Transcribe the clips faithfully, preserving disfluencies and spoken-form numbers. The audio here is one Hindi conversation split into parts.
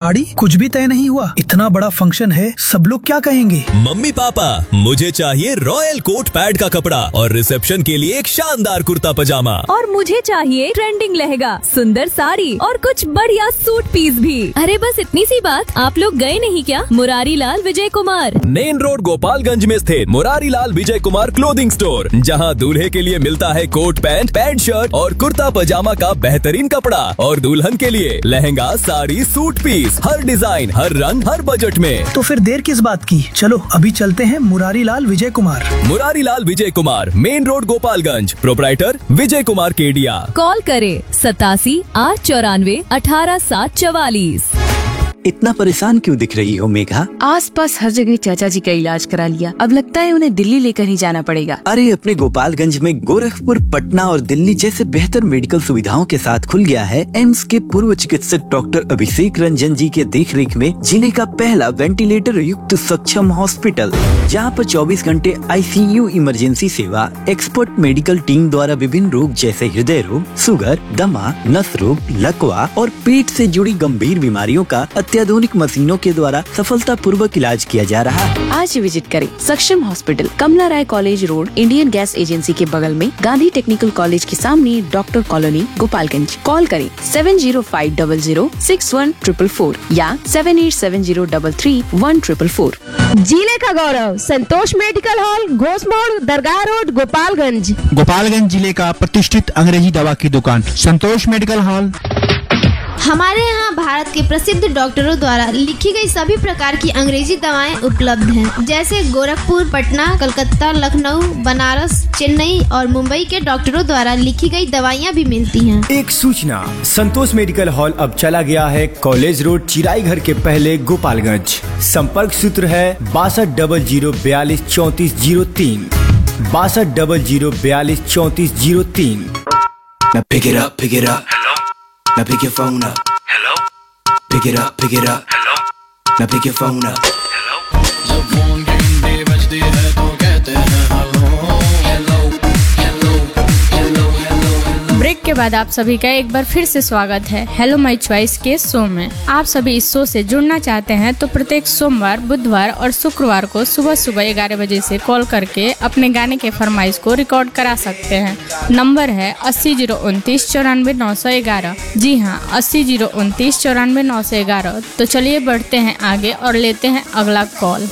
साड़ी? कुछ भी तय नहीं हुआ? इतना बड़ा फंक्शन है, सब लोग क्या कहेंगे? मम्मी पापा, मुझे चाहिए रॉयल कोट पैड का कपड़ा और रिसेप्शन के लिए एक शानदार कुर्ता पजामा। और मुझे चाहिए ट्रेंडिंग लहंगा, सुंदर साड़ी और कुछ बढ़िया सूट पीस भी। अरे बस इतनी सी बात, आप लोग गए नहीं क्या मुरारी लाल विजय कुमार? मेन रोड गोपालगंज में स्थित मुरारी लाल विजय कुमार क्लोथिंग स्टोर, जहां दूल्हे के लिए मिलता है कोट पैंट, पैंट शर्ट और कुर्ता पजामा का बेहतरीन कपड़ा, और दुल्हन के लिए लहंगा, साड़ी, सूट पीस, हर डिजाइन, हर रंग, हर बजट में। तो फिर देर किस बात की, चलो अभी चलते हैं Murari Lal Vijay Kumar. Murari Lal Vijay Kumar, main road Gopalganj, proprietor Vijay Kumar Kedia. Call करे सतासी आठ चौरानवे अठारह सात चवालीस। इतना परेशान क्यों दिख रही हो मेघा? आसपास हर जगह चाचा जी का इलाज करा लिया, अब लगता है उन्हें दिल्ली लेकर ही जाना पड़ेगा। अरे अपने गोपालगंज में गोरखपुर, पटना और दिल्ली जैसे बेहतर मेडिकल सुविधाओं के साथ खुल गया है एम्स के पूर्व चिकित्सक डॉक्टर अभिषेक रंजन जी के देखरेख में जिले का पहला वेंटिलेटर युक्त सक्षम हॉस्पिटल, जहां पर चौबीस घंटे आईसीयू इमरजेंसी सेवा, एक्सपर्ट मेडिकल टीम द्वारा विभिन्न रोग जैसे हृदय रोग, शुगर, दमा, नस रोग, लकवा और पेट से जुड़ी गंभीर बीमारियों का अत्याधुनिक मशीनों के द्वारा सफलता पूर्वक इलाज किया जा रहा है। आज विजिट करें सक्षम हॉस्पिटल, कमला राय college road, Indian gas agency के बगल में, गांधी टेक्निकल कॉलेज के सामने, डॉक्टर कॉलोनी, गोपालगंज। कॉल करें seven zero five double zero six one triple four या seven eight seven zero double three one triple four. जिले का गौरव, संतोष मेडिकल हॉल, घोषमोड़, दरगाह रोड, गोपालगंज। गोपालगंज जिले का प्रतिष्ठित अंग्रेजी दवा की दुकान संतोष मेडिकल हॉल। हमारे यहाँ भारत के प्रसिद्ध डॉक्टरों द्वारा लिखी गई सभी प्रकार की अंग्रेजी दवाएं उपलब्ध हैं, जैसे गोरखपुर, पटना, कलकत्ता, लखनऊ, बनारस, चेन्नई और मुंबई के डॉक्टरों द्वारा लिखी गई दवाइयाँ भी मिलती हैं। एक सूचना, संतोष मेडिकल हॉल अब चला गया है कॉलेज रोड, चिराई घर के पहले, गोपालगंज। संपर्क सूत्र है बासठ डबल जीरो बयालीस चौंतीस जीरो तीन, बासठ डबल जीरो बयालीस चौंतीस जीरो तीन। Now pick it up, pick it up. Hello. Now pick your phone up. Hello. Pick it up, pick it up. Hello. Now pick your phone up. Hello. जब फोन की घंटी बजती है तो कहते हैं hello hello hello hello hello. Break के बाद आप सभी का एक बार फिर से स्वागत है हेलो माय चॉइस के शो में। आप सभी इस शो से जुड़ना चाहते हैं तो प्रत्येक सोमवार, बुधवार और शुक्रवार को सुबह सुबह ग्यारह बजे से कॉल करके अपने गाने के फरमाइश को रिकॉर्ड करा सकते हैं। नंबर है अस्सी जीरो उनतीस चौरानवे नौ सौ ग्यारह। जी हाँ, अस्सी जीरो उनतीस चौरानवे नौ सौ ग्यारह। तो चलिए बढ़ते हैं आगे और लेते हैं अगला कॉल।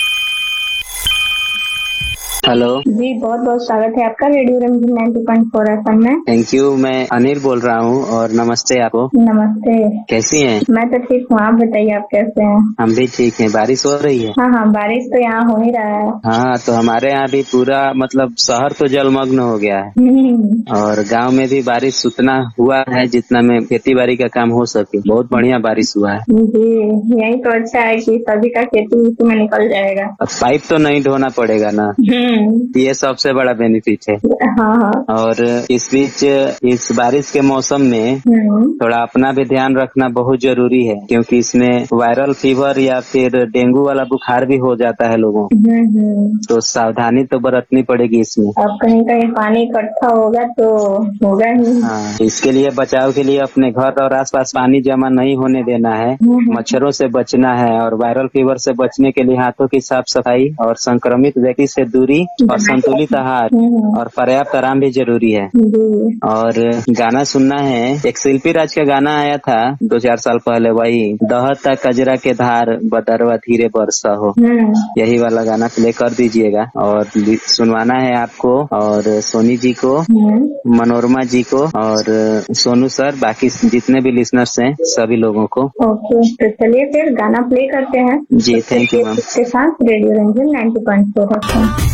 हेलो जी, बहुत बहुत स्वागत है आपका radio Ranjan ninety point four FM में। Thank you. मैं अनिल बोल रहा हूँ और नमस्ते आपको। नमस्ते। कैसी हैं? मैं तो ठीक हूँ, आप बताइए आप कैसे हैं? हम भी ठीक हैं। बारिश हो रही है? हाँ हाँ, बारिश तो यहाँ हो ही रहा है। हाँ, तो हमारे यहाँ भी पूरा मतलब शहर तो जलमग्न हो गया है और गांव में भी बारिश उतना हुआ है जितना में खेती बाड़ी का काम हो सके। बहुत बढ़िया बारिश हुआ है जी। यही तो अच्छा है कि सभी का खेती उसी में निकल जाएगा। अब पाइप तो नहीं ढोना पड़ेगा ना, ये सबसे बड़ा बेनिफिट है। हाँ हाँ। और इस बीच इस बारिश के मौसम में थोड़ा अपना भी ध्यान रखना बहुत जरूरी है, क्योंकि इसमें वायरल फीवर या फिर डेंगू वाला बुखार भी हो जाता है लोगों को, तो सावधानी तो बरतनी पड़ेगी इसमें। अब कहीं कहीं पानी इकट्ठा होगा तो होगा ही। हाँ, इसके लिए बचाव के लिए अपने घर और आसपास पानी जमा नहीं होने देना है, मच्छरों से बचना है और वायरल फीवर से बचने के लिए हाथों की साफ सफाई और संक्रमित व्यक्ति से दूरी और संतुलित आहार और पर्याप्त आराम भी जरूरी है। और गाना सुनना है, एक शिल्पी राज का गाना आया था दो चार साल पहले, वही दहता कजरा के धार बदरवा धीरे बरसा हो, यही वाला गाना प्ले कर दीजिएगा और सुनवाना है आपको और सोनी जी को, मनोरमा जी को और सोनू सर, बाकी जितने भी लिसनर्स हैं सभी लोगों को। ओके, तो चलिए फिर गाना प्ले करते हैं। जी थैंक यू मैम। इसके साथ radio Ranjan ninety point four.